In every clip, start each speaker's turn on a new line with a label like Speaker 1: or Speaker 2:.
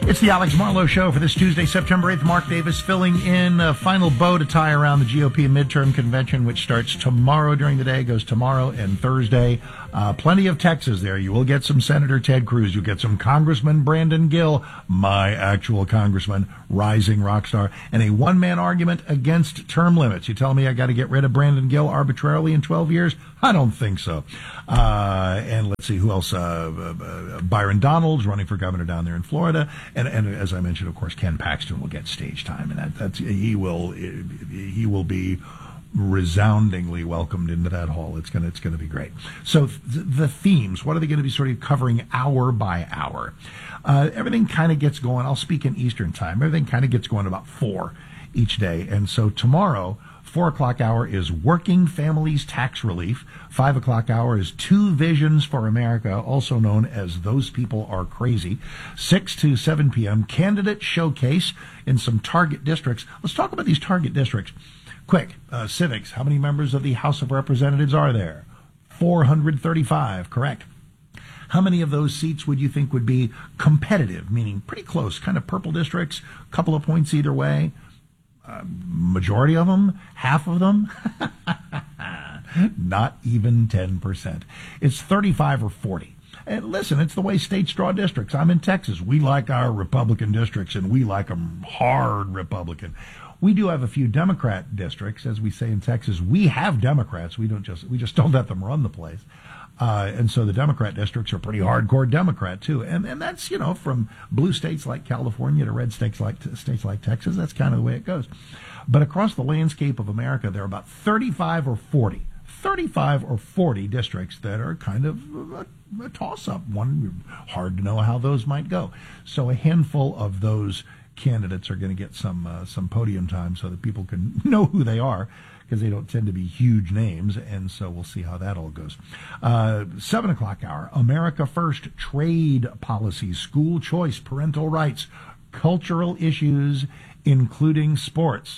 Speaker 1: It's the Alex Marlowe Show for this Tuesday, September 8th. Mark Davis filling in a final bow to tie around the GOP midterm convention, which starts tomorrow during the day, goes tomorrow and Thursday. Plenty of Texas there. You will get some Senator Ted Cruz. You'll get some Congressman Brandon Gill, my actual congressman, rising rock star, and a one-man argument against term limits. You tell me I got to get rid of Brandon Gill arbitrarily in 12 years? I don't think so. And let's see who else. Byron Donalds running for governor down there in Florida. And as I mentioned, of course, Ken Paxton will get stage time, and he will be resoundingly welcomed into that hall. It's going to be great. So the themes, what are they going to be sort of covering hour by hour? Everything kind of gets going. I'll speak in Eastern time. Everything kind of gets going about 4 each day. And so tomorrow, 4 o'clock hour is Working Families Tax Relief. 5 o'clock hour is Two Visions for America, also known as Those People Are Crazy. 6 to 7 p.m., Candidate Showcase in some target districts. Let's talk about these target districts. Quick, civics, how many members of the House of Representatives are there? 435, correct. How many of those seats would you think would be competitive, meaning pretty close, kind of purple districts, couple of points either way? Majority of them? Half of them? Not even 10%. It's 35 or 40. And listen, it's the way states draw districts. I'm in Texas. We like our Republican districts, and we like them hard Republican. We do have a few Democrat districts, as we say in Texas. We have Democrats. We just don't let them run the place. And so the Democrat districts are pretty hardcore Democrat too. And that's, from blue states like California to red states like Texas. That's kind of the way it goes. But across the landscape of America, there are about 35 or 40 districts that are kind of a toss-up. One, hard to know how those might go. So a handful of those candidates are going to get some podium time so that people can know who they are, because they don't tend to be huge names, and so we'll see how that all goes. 7 o'clock hour, America First, trade policies, school choice, parental rights, cultural issues, including sports.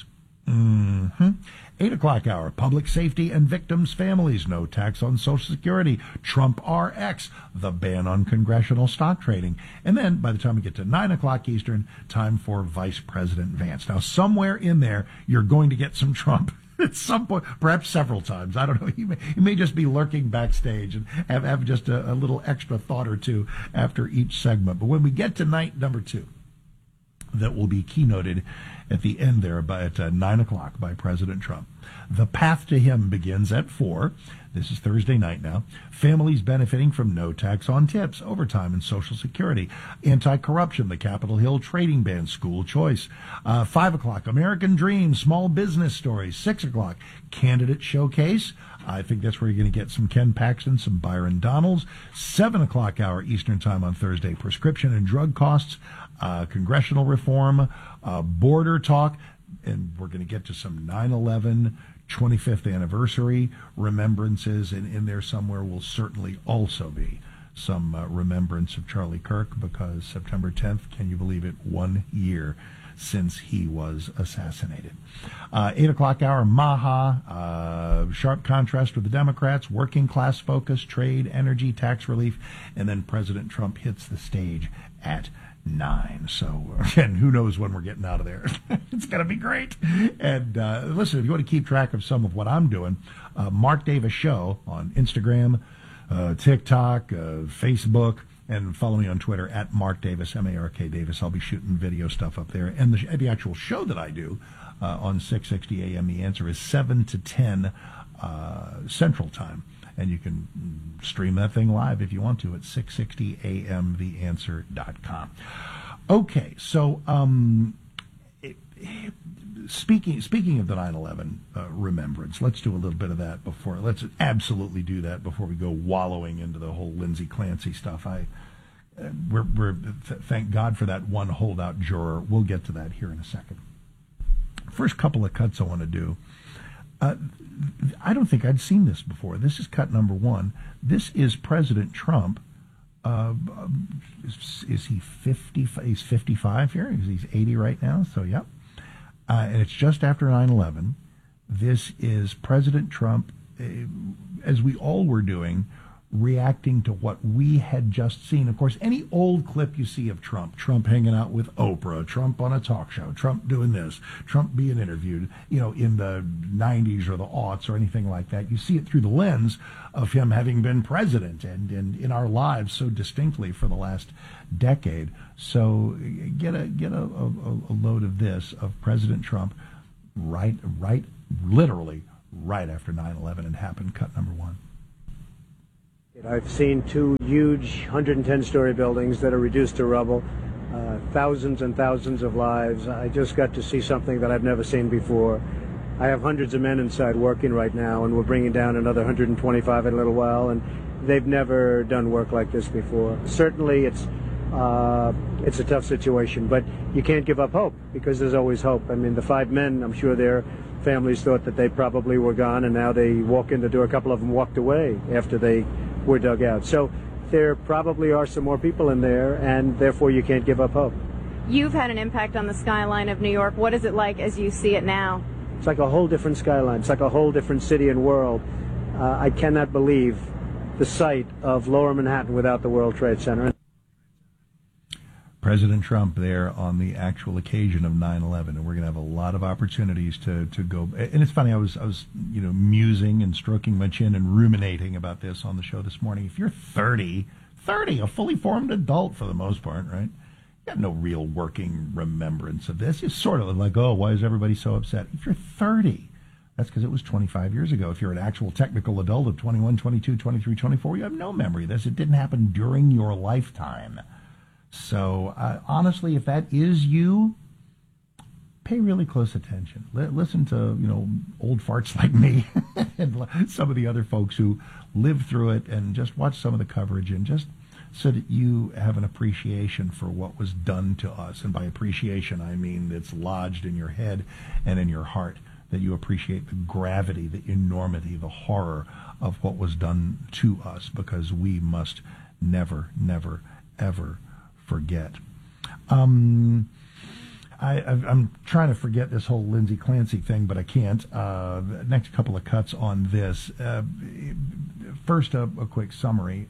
Speaker 1: 8 o'clock hour, public safety and victims' families, no tax on Social Security, Trump RX, the ban on congressional stock trading. And then by the time we get to 9 o'clock Eastern, time for Vice President Vance. Now, somewhere in there, you're going to get some Trump. At some point, perhaps several times. I don't know. He may just be lurking backstage and have just a little extra thought or two after each segment. But when we get to night number 2, that will be keynoted at the end there at 9 o'clock by President Trump. The path to him begins at 4. This is Thursday night now. Families benefiting from no tax on tips, overtime, and Social Security. Anti-corruption, the Capitol Hill trading ban, school choice. 5 o'clock, American Dream, small business stories. 6 o'clock, candidate showcase. I think that's where you're going to get some Ken Paxton, some Byron Donalds. 7 o'clock hour Eastern time on Thursday, prescription and drug costs, congressional reform, border talk, and we're going to get to some 9/11 25th anniversary remembrances, and in there somewhere will certainly also be some remembrance of Charlie Kirk, because September 10th, can you believe it, 1 year since he was assassinated. 8 o'clock hour, Maha, sharp contrast with the Democrats, working class focus, trade, energy, tax relief, and then President Trump hits the stage at 9. So, again, who knows when we're getting out of there. It's going to be great. And listen, if you want to keep track of some of what I'm doing, Mark Davis Show on Instagram, TikTok, Facebook, and follow me on Twitter at Mark Davis, M-A-R-K Davis. I'll be shooting video stuff up there. And the actual show that I do on 660 a.m. The Answer is 7 to 10 Central Time. And you can stream that thing live if you want to at 660amtheanswer.com. Okay, so speaking of the 9/11 remembrance, let's do a little bit of that before. Let's absolutely do that before we go wallowing into the whole Lindsay Clancy stuff. Thank God for that one holdout juror. We'll get to that here in a second. First couple of cuts I want to do. I don't think I'd seen this before. This is cut number 1. This is President Trump. Is he 50? He's 55 here. He's 80 right now. So, yep. And it's just after 9/11. This is President Trump, as we all were doing reacting to what we had just seen. Of course, any old clip you see of Trump hanging out with Oprah, Trump on a talk show, Trump doing this, Trump being interviewed, in the 90s or the aughts or anything like that, you see it through the lens of him having been president and in our lives so distinctly for the last decade. So get a load of this, of President Trump literally right after 9/11 had happened, cut number one.
Speaker 2: I've seen two huge 110-story buildings that are reduced to rubble, thousands and thousands of lives. I just got to see something that I've never seen before. I have hundreds of men inside working right now, and we're bringing down another 125 in a little while, and they've never done work like this before. Certainly it's a tough situation, but you can't give up hope, because there's always hope. I mean, the 5 men, I'm sure their families thought that they probably were gone, and now they walk in the door. A couple of them walked away after they were dug out. So there probably are some more people in there, and therefore you can't give up hope.
Speaker 3: You've had an impact on the skyline of New York. What is it like as you see it now?
Speaker 2: It's like a whole different skyline. It's like a whole different city and world. I cannot believe the sight of Lower Manhattan without the World Trade Center.
Speaker 1: President Trump there on the actual occasion of 9/11, and we're going to have a lot of opportunities to go. And it's funny, I was musing and stroking my chin and ruminating about this on the show this morning. If you're 30, a fully formed adult for the most part, right? You have no real working remembrance of this. You're sort of like, oh, why is everybody so upset? If you're 30, that's because it was 25 years ago. If you're an actual technical adult of 21, 22, 23, 24, you have no memory of this. It didn't happen during your lifetime. So honestly, if that is you, pay really close attention. Listen to old farts like me and some of the other folks who lived through it, and just watch some of the coverage, and just so that you have an appreciation for what was done to us. And by appreciation, I mean it's lodged in your head and in your heart, that you appreciate the gravity, the enormity, the horror of what was done to us, because we must never, never, ever forget. I'm trying to forget this whole Lindsay Clancy thing, but I can't. Next couple of cuts on this. First, a quick summary.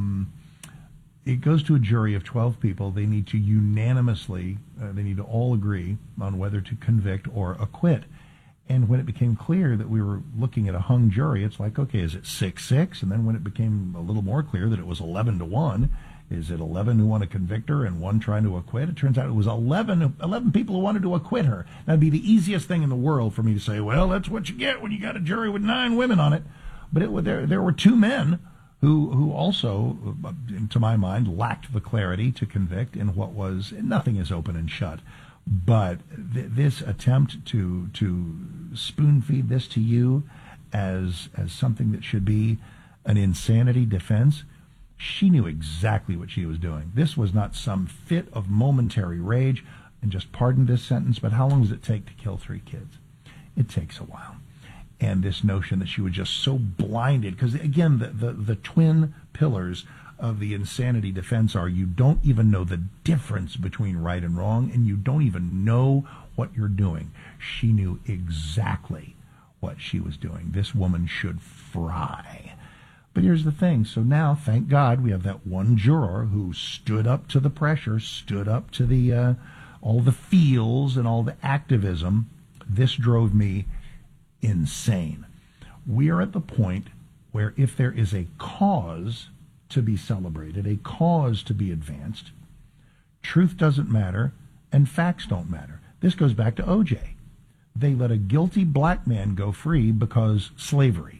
Speaker 1: It goes to a jury of 12 people. They need to unanimously, they need to all agree on whether to convict or acquit. And when it became clear that we were looking at a hung jury, it's like, okay, is it 6-6? And then when it became a little more clear that it was 11-1, is it 11 who want to convict her and 1 trying to acquit? It turns out it was 11 people who wanted to acquit her. That'd be the easiest thing in the world for me to say, well, that's what you get when you got a jury with 9 women on it. But there were 2 men who also, to my mind, lacked the clarity to convict in what was, nothing is open and shut. But this attempt to spoon feed this to you as something that should be an insanity defense, she knew exactly what she was doing. This was not some fit of momentary rage. And just pardon this sentence, but how long does it take to kill 3 kids? It takes a while. And this notion that she was just so blinded, because again, the twin pillars of the insanity defense are, you don't even know the difference between right and wrong, and you don't even know what you're doing. She knew exactly what she was doing. This woman should fry. But here's the thing. So now, thank God, we have that one juror who stood up to the pressure, stood up to the all the feels and all the activism. This drove me insane. We are at the point where if there is a cause to be celebrated, a cause to be advanced, truth doesn't matter and facts don't matter. This goes back to OJ. They let a guilty black man go free because slavery.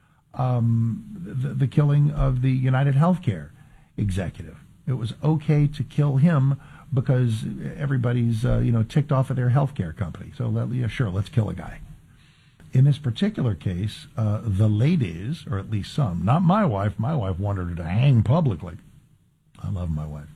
Speaker 1: The killing of the United Healthcare executive. It was okay to kill him because everybody's ticked off at their healthcare company. So sure, let's kill a guy. In this particular case, the ladies, or at least some, not my wife. My wife wanted her to hang publicly. I love my wife.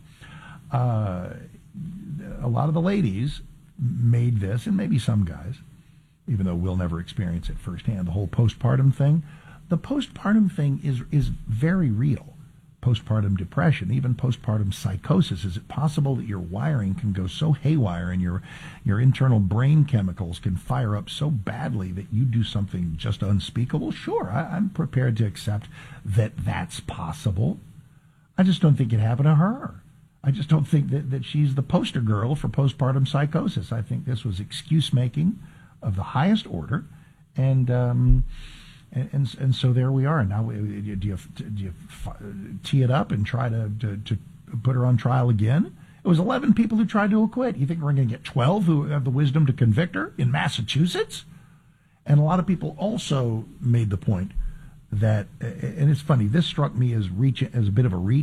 Speaker 1: A lot of the ladies made this, and maybe some guys, even though we'll never experience it firsthand, the whole postpartum thing. The postpartum thing is very real. postpartum depression, even postpartum psychosis? Is it possible that your wiring can go so haywire and your internal brain chemicals can fire up so badly that you do something just unspeakable? Sure, I'm prepared to accept that that's possible. I just don't think it happened to her. I just don't think that she's the poster girl for postpartum psychosis. I think this was excuse-making of the highest order, and so there we are. Now, do you tee it up and try to put her on trial again? It was 11 people who tried to acquit. You think we're going to get 12 who have the wisdom to convict her in Massachusetts? And a lot of people also made the point that, and it's funny, this struck me as a bit of a reach.